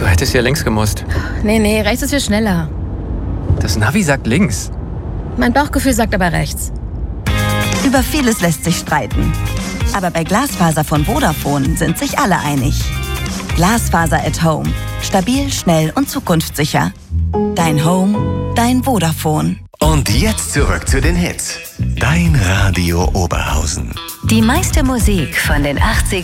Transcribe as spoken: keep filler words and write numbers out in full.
Du hättest ja links gemusst. Nee, nee, rechts ist viel schneller. Das Navi sagt links. Mein Bauchgefühl sagt aber rechts. Über vieles lässt sich streiten. Aber bei Glasfaser von Vodafone sind sich alle einig. Glasfaser at Home. Stabil, schnell und zukunftssicher. Dein Home, dein Vodafone. Und jetzt zurück zu den Hits. Dein Radio Oberhausen. Die meiste Musik von den achtzigern